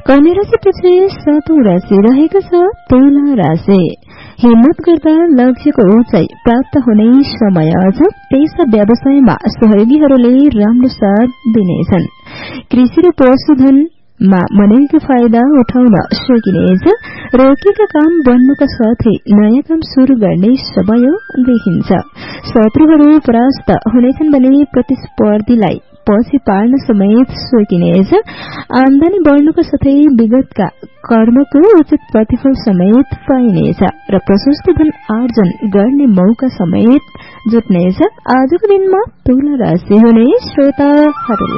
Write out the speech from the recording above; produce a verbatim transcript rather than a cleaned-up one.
कन्या राशिपछि सातौं राशि रहेको छ तुला राशि। हिम्मत गर्दा लक्ष्यको उचाइ प्राप्त हुने समय छ। पेशा व्यवसायमा सहयोगीहरूले राम्रो साथ दिनेछन्। कृषि र पशुधन मा मनैको फाइदा उठाउन सकिनेछ। रोकेका काम बन्नुका साथै नयाँ काम शुरू गर्ने समय देखिन्छ। शत्रुहरू परास्त हुनेछन् भने प्रतिस्पर्धीलाई पछि पार्न समेत सकिनेछ। आमदानी बढ्नुका साथै विगतका कर्मको उचित प्रतिफल समेत पाइनेछ र प्रशस्त धन आर्जन गर्ने मौका समेत जुट्नेछ। आजको दिनमा तुला राशि हुने श्रोताहरूलाई